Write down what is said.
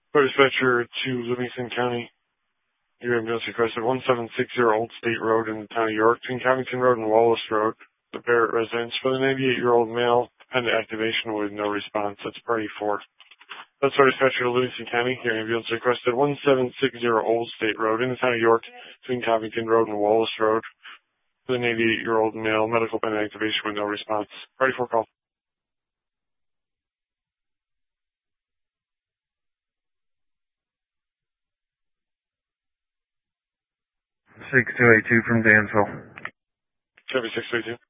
For dispatcher to Livingston County, your ambulance requested 1760 Old State Road in the town of York, between Covington Road and Wallace Road, the Barrett residence, for the 98-year-old male, pending activation with no response. That's party 4. That's for dispatcher to Livingston County, your ambulance requested 1760 Old State Road in the town of York, between Covington Road and Wallace Road, for the 88-year-old male, medical pending activation with no response. Party 4 call. 6282 from Dansville. Chevy 632.